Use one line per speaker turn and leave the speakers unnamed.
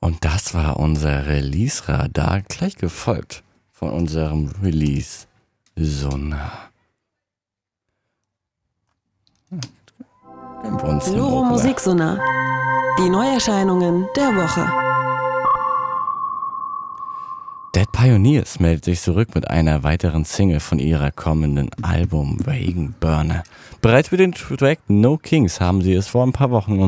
Und das war unser Release-Radar, gleich gefolgt von unserem Release Sonar.
Loro Musiksonar. Die Neuerscheinungen der Woche.
Dead Pioneers meldet sich zurück mit einer weiteren Single von ihrer kommenden Album Wagon Burner. Bereits für den Track No Kings haben sie es vor ein paar Wochen